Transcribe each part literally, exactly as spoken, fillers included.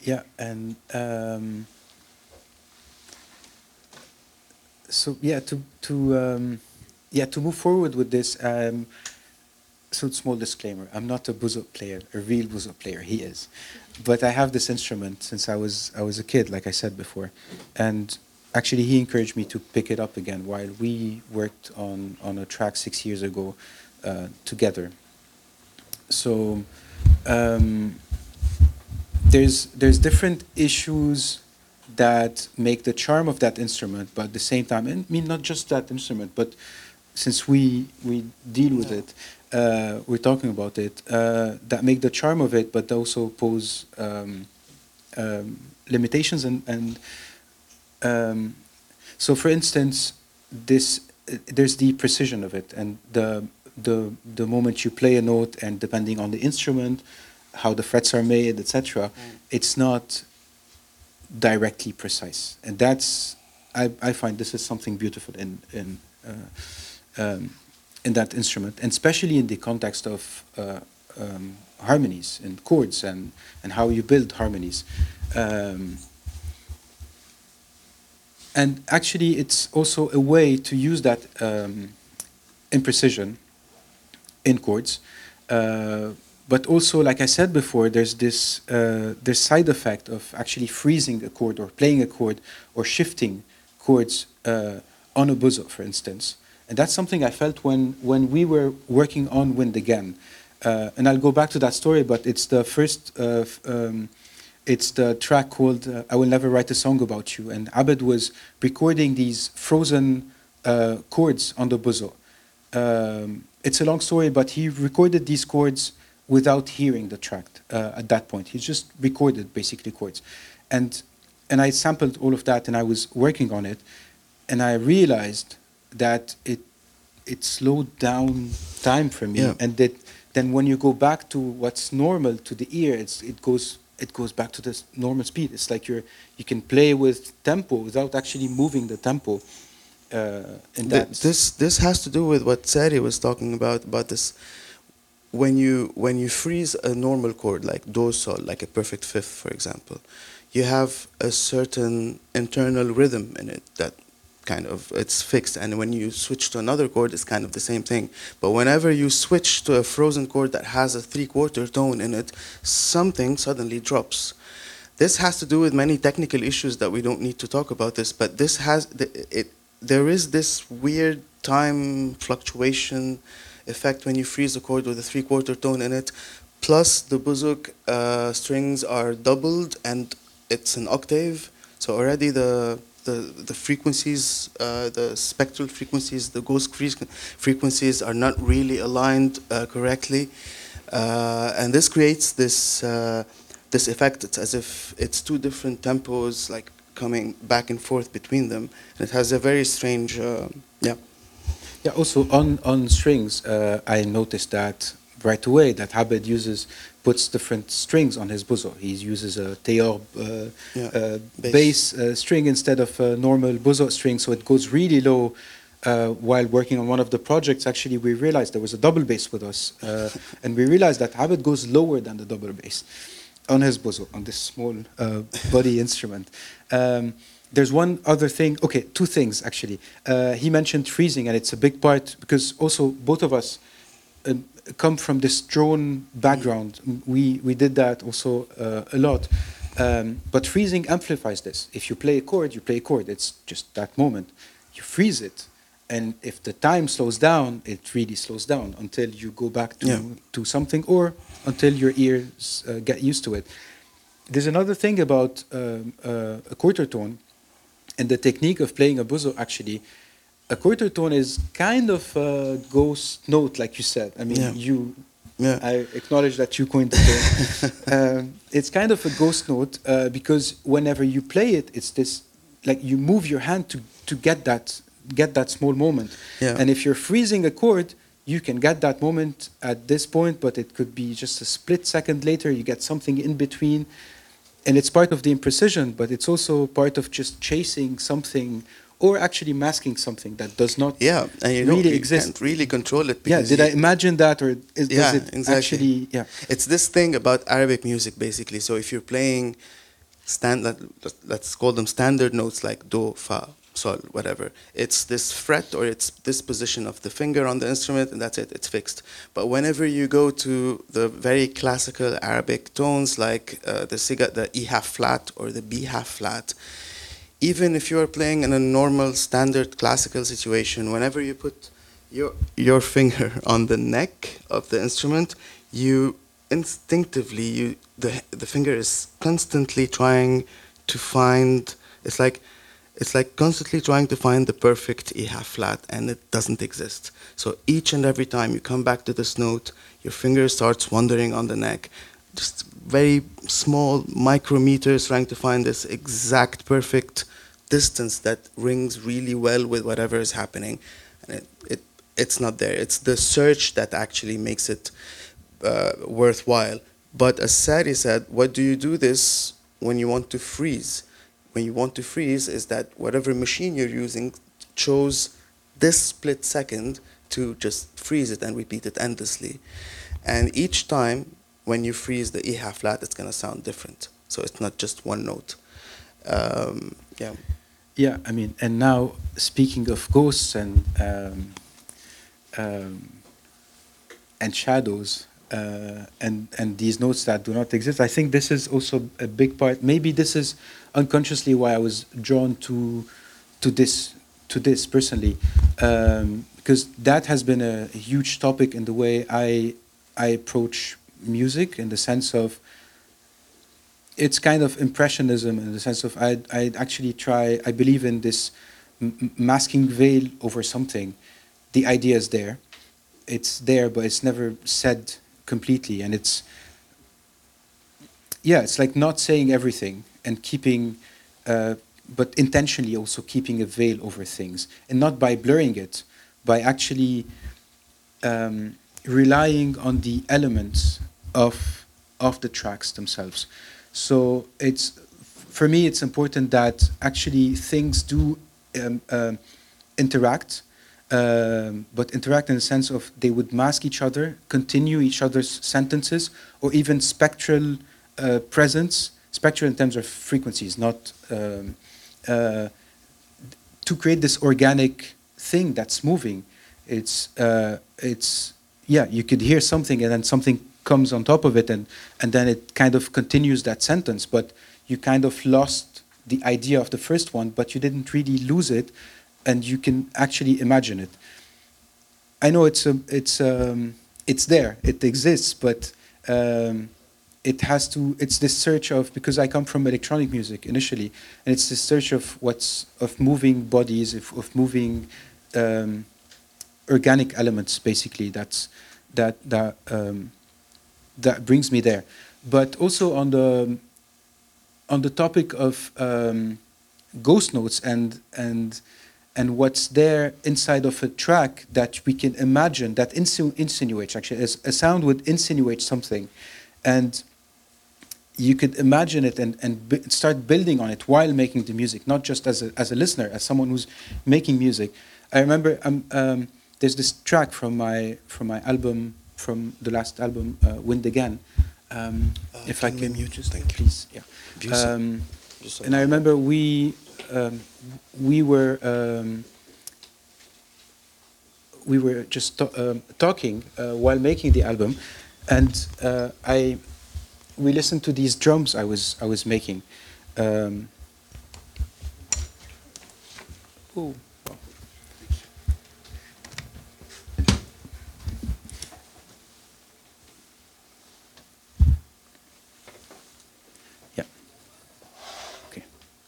Yeah, and um, so yeah, to to um, yeah to move forward with this. Um, so small disclaimer: I'm not a buzo player, a real buzo player. He is, but I have this instrument since I was I was a kid, like I said before, and actually he encouraged me to pick it up again while we worked on on a track six years ago uh, together. So um, there's there's different issues that make the charm of that instrument, but at the same time, and I mean not just that instrument, but since we we deal with Yeah. it, uh, we're talking about it, uh, that make the charm of it, but also pose um, um, limitations and and um, so, for instance, this uh, there's the precision of it, and the the the moment you play a note, and depending on the instrument, how the frets are made, et cetera, Mm. it's not directly precise, and that's I, I find this is something beautiful in in uh, um, in that instrument, and especially in the context of uh, um, harmonies and chords and and how you build harmonies. Um, and actually, it's also a way to use that um, imprecision in chords. Uh, but also, like I said before, there's this uh, this side effect of actually freezing a chord or playing a chord or shifting chords uh, on a buzo, for instance. And that's something I felt when when we were working on Wind Again. Uh, and I'll go back to that story, but it's the first. Uh, f- um, it's the track called uh, "I Will Never Write a Song About You," and Abed was recording these frozen uh, chords on the buzo. Um, it's a long story, but he recorded these chords without hearing the track uh, at that point. He just recorded basically chords, and and I sampled all of that, and I was working on it, and I realized that it it slowed down time for me, Yeah. and that then when you go back to what's normal to the ear, it's it goes it goes back to this normal speed. It's like you're you can play with tempo without actually moving the tempo. Uh, in Th- that this this has to do with what Sari was talking about about this. When you when you freeze a normal chord like do sol, like a perfect fifth, for example, you have a certain internal rhythm in it that kind of it's fixed. And when you switch to another chord, it's kind of the same thing. But whenever you switch to a frozen chord that has a three-quarter tone in it, something suddenly drops. This has to do with many technical issues that we don't need to talk about this, but this has the- it. There is this weird time fluctuation effect when you freeze a chord with a three-quarter tone in it. Plus, the buzuk uh, strings are doubled, and it's an octave. So already the the the frequencies, uh, the spectral frequencies, the ghost fre- frequencies are not really aligned uh, correctly, uh, and this creates this. Uh, this effect. It's as if it's two different tempos, like coming back and forth between them, and it has a very strange, uh, yeah. Yeah, also on on strings, uh, I noticed that right away that Habed uses puts different strings on his buzo. He uses a Teor uh, Yeah, uh, bass. bass uh, string instead of a normal buzo string, so it goes really low. Uh, while working on one of the projects, actually, we realized there was a double bass with us, uh, and we realized that Habed goes lower than the double bass on his buzo, on this small uh, body instrument. Um, there's one other thing. Okay, two things actually. Uh, he mentioned freezing, and it's a big part because also both of us uh, come from this drone Mm. background. We we did that also uh, a lot. Um, but freezing amplifies this. If you play a chord, you play a chord. It's just that moment. You freeze it, and if the time slows down, it really slows down until you go back Yeah. to to something, or until your ears uh, get used to it. There's another thing about um, uh, a quarter tone and the technique of playing a buzo. Actually, a quarter tone is kind of a ghost note, like you said. I mean, Yeah. you. Yeah. I acknowledge that you coined the term. um, it's kind of a ghost note uh, because whenever you play it, it's this like you move your hand to to get that get that small moment. Yeah. And if you're freezing a chord, you can get that moment at this point, but it could be just a split second later. You get something in between, and it's part of the imprecision, but it's also part of just chasing something or actually masking something that does not Yeah, and you don't, really you exist. can't really control it Yeah, because did I you, imagine that, or is, does yeah, it exactly. actually? Yeah, It's this thing about Arabic music, basically. So if you're playing stand, let, let's call them standard notes like do, fa, sol, whatever. It's this fret or it's this position of the finger on the instrument, and that's it, it's fixed. But whenever you go to the very classical Arabic tones like uh, the siga, the E half flat or the B half flat, even if you are playing in a normal standard classical situation, whenever you put your, your finger on the neck of the instrument, you instinctively, you, the, the finger is constantly trying to find, it's like, it's like constantly trying to find the perfect E half flat, and it doesn't exist. So each and every time you come back to this note, your finger starts wandering on the neck, just very small micrometers trying to find this exact perfect distance that rings really well with whatever is happening. And it, it, it's not there. It's the search that actually makes it uh, worthwhile. But as Sari said, what do you do this when you want to freeze? When you want to freeze is that whatever machine you're using chose this split second to just freeze it and repeat it endlessly. And each time when you freeze the E half flat, it's going to sound different. So it's not just one note. Um, yeah. Yeah, I mean, and now speaking of ghosts and um, um, and shadows uh, and and these notes that do not exist, I think this is also a big part. Maybe this is unconsciously why I was drawn to to this to this personally, um, because that has been a huge topic in the way I I approach music, in the sense of it's kind of impressionism, in the sense of I I actually try, I believe in this m masking veil over something. The idea is there, it's there, but it's never said completely, and it's yeah, it's like not saying everything and keeping, uh, but intentionally also keeping a veil over things, and not by blurring it, by actually um, relying on the elements of of the tracks themselves. So it's, for me, it's important that actually things do um, um, interact, um, but interact in the sense of they would mask each other, continue each other's sentences, or even spectral uh, presence, spectral in terms of frequencies, not um, uh, to create this organic thing that's moving. It's uh, it's yeah, you could hear something and then something comes on top of it, and and then it kind of continues that sentence, but you kind of lost the idea of the first one, but you didn't really lose it, and you can actually imagine it. I know it's a, it's um, it's there, it exists, but um, it has to, it's this search of, because I come from electronic music initially, and it's this search of what's, of moving bodies, of, of moving um, organic elements, basically, that's, that, that, um, that brings me there. But also on the, on the topic of um, ghost notes and, and, and what's there inside of a track that we can imagine, that insinu insinuates, actually, as a sound would insinuate something. And you could imagine it and, and b start building on it while making the music, not just as a, as a listener, as someone who's making music. I remember um, um, there's this track from my, from my album, from the last album, uh, Wind Again. Um, uh, if I can, mute just thank please, yeah. Um, and I remember we, um, we were, um, we were just to um, talking uh, while making the album, and uh, I, we listened to these drums I was I was making. Um, ooh. Yeah. Okay.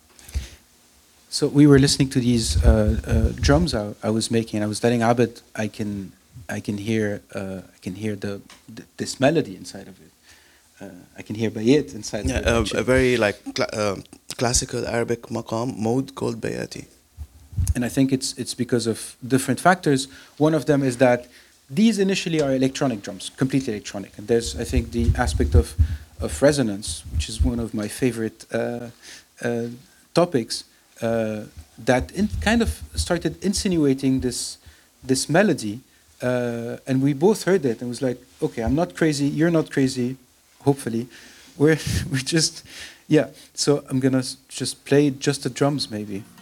So we were listening to these uh, uh, drums I, I was making. I was telling Abed I can I can hear uh, I can hear the, the this melody inside of it. Uh, I can hear bayat inside. Yeah, of it, uh, a very like cl uh, classical Arabic maqam mode called bayati. And I think it's it's because of different factors. One of them is that these initially are electronic drums, completely electronic. And there's, I think, the aspect of of resonance, which is one of my favorite uh, uh, topics, uh, that in, kind of started insinuating this this melody, uh, and we both heard it and was like, okay, I'm not crazy, you're not crazy, hopefully, we're we just, yeah. So I'm gonna s- just play just the drums maybe.